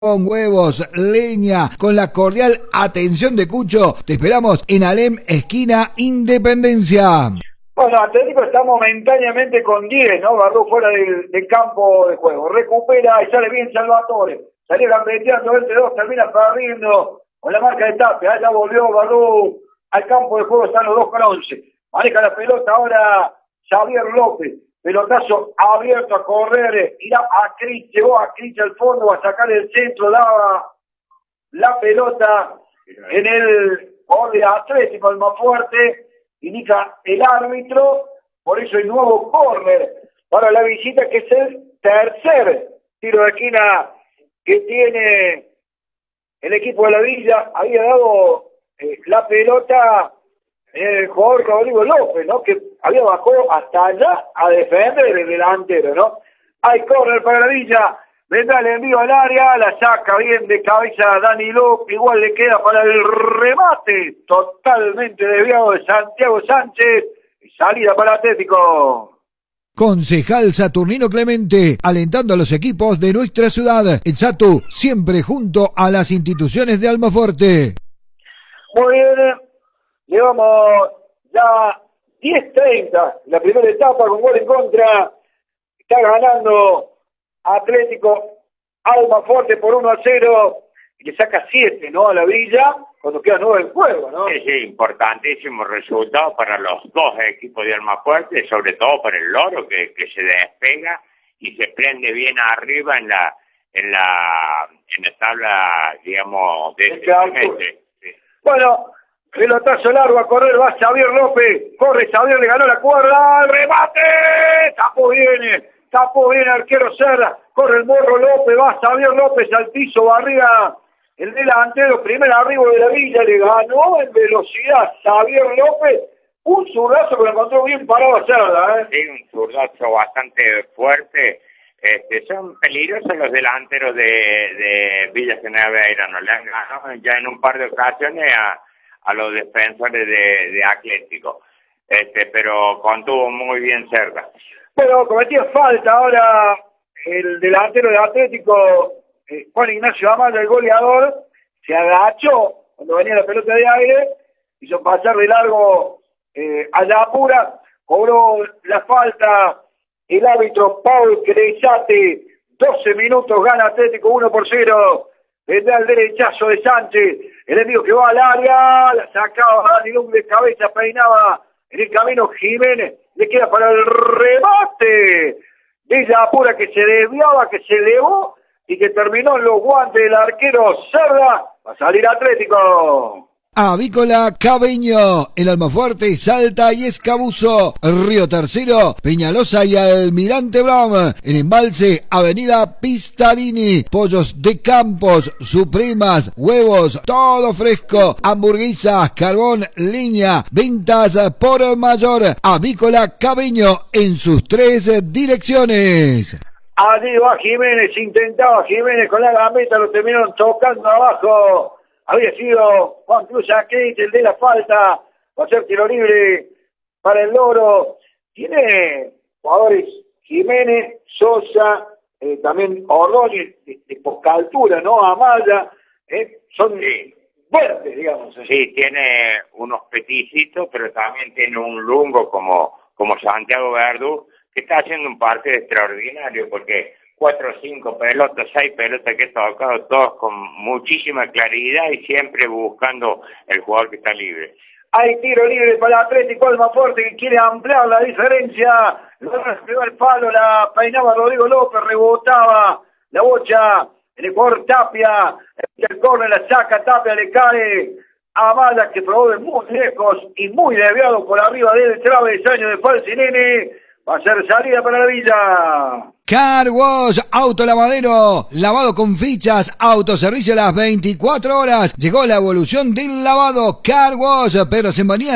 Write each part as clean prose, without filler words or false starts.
Con huevos, leña, con la cordial atención de Cucho, te esperamos en Alem, esquina Independencia. Bueno, Atlético está momentáneamente con 10, ¿no? Barrú fuera del campo de juego. Recupera y sale bien Salvatore. Salió gambeteando entre dos, termina perdiendo con la marca de Tapia. Ya volvió Barrú al campo de juego, están los dos con 11. Maneja la pelota ahora Xavier López. Pelotazo abierto a correr, irá a Cris, llegó a Cris al fondo, va a sacar el centro, daba la pelota en el borde Atlético, el más fuerte, indica el árbitro, por eso el nuevo córner para la visita, que es el tercer tiro de esquina que tiene el equipo de la Villa. Había dado la pelota el jugador Rodrigo López, ¿no? Que había bajado hasta allá a defender el delantero, ¿no? Hay córner para la Villa, vendrá el envío al área, la saca bien de cabeza Dani López, igual le queda para el remate, totalmente desviado de Santiago Sánchez, y salida para Atlético. Concejal Saturnino Clemente, alentando a los equipos de nuestra ciudad. El Satu, siempre junto a las instituciones de Almafuerte. Muy bien. Llevamos ya 10:30, la primera etapa con gol en contra. Está ganando Atlético Almafuerte por 1-0 y le saca 7, ¿no? A la Villa cuando queda 9 en juego, ¿no? Sí, importantísimo resultado para los dos equipos de Almafuerte, sobre todo para el Loro que se despega y se prende bien arriba en la tabla, digamos, de este semestre. Sí. Bueno, pelotazo largo a correr, va Xavier López, corre Xavier, le ganó la cuerda, remate, tapó bien arquero Serra, corre el Morro López, va Xavier López al piso, barriga el delantero, primer arribo de la Villa, le ganó en velocidad Xavier López, un zurdazo que lo encontró bien parado a Serra, Sí, un zurdazo bastante fuerte. Son peligrosos los delanteros de Villa Geneveira, ¿no? Le han ganado ya en un par de ocasiones a los defensores de Atlético, pero contuvo muy bien cerca. Bueno, cometía falta ahora el delantero de Atlético, Juan Ignacio Amaya, el goleador, se agachó cuando venía la pelota de aire, hizo pasar de largo a la apura, cobró la falta el árbitro Paul Cresate, 12 minutos, gana Atlético 1-0. Vendrá el derechazo de Sánchez, el envío que va al área, la sacaba Dani Lung de cabeza, peinaba en el camino Jiménez, le queda para el remate de la apura que se desviaba, que se elevó y que terminó en los guantes del arquero Cerda. Va a salir Atlético. Avícola Cabeño, el Almafuerte, Salta y Escabuzo, Río Tercero, Peñalosa y Almirante Brown, el Embalse, Avenida Pistarini, pollos de Campos, supremas, huevos, todo fresco, hamburguesas, carbón, leña, ventas por mayor. Avícola Cabeño en sus 3 direcciones. Allí va Jiménez, intentaba Jiménez con la gambeta, lo terminaron tocando abajo. Había sido Juan Cruz Aquet, el de la falta, va a ser tiro libre para el Loro. Tiene jugadores Jiménez, Sosa, también Ordóñez, de poca altura, ¿no? Amaya, son fuertes, digamos. Sí, tiene unos peticitos, pero también tiene un lungo como Santiago Verdú, que está haciendo un partido extraordinario, porque 4 o 5 pelotas, 6 pelotas que he tocado, todos con muchísima claridad y siempre buscando el jugador que está libre. Hay tiro libre para Atlético Almafuerte, que quiere ampliar la diferencia. Lo pegó el palo, la peinaba Rodrigo López, rebotaba la bocha en el jugador Tapia, el córner la saca Tapia, le cae a Mala, que probó de muy lejos y muy desviado por arriba del travesaño de Falcinene. Va a ser salida para la Villa. Car Wash, autolavadero, lavado con fichas, autoservicio a las 24 horas. Llegó la evolución del lavado. Car Wash, Pedro Sembanía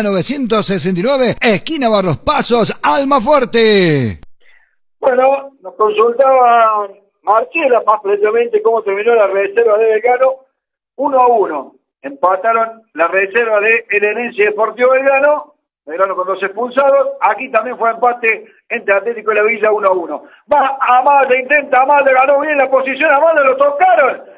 969, esquina Barros Pasos, Almafuerte. Bueno, nos consultaba Marchela más precisamente cómo terminó la reserva de Belgrano. 1-1. Empataron la reserva de Elenense Deportivo Belgrano. Belgrano con 2 expulsados. Aquí también fue empate entre Atlético y la Villa 1-1. Va Amaya, intenta Amaya, ganó bien la posición Amaya, lo tocaron.